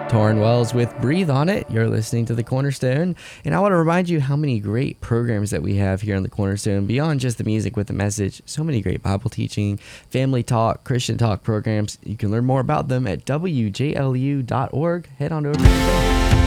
Torrin Wells with Breathe on It. You're listening to The Cornerstone. And I want to remind you how many great programs that we have here on The Cornerstone beyond just the music with the message. So many great Bible teaching, family talk, Christian talk programs. You can learn more about them at wjlu.org. Head on over today.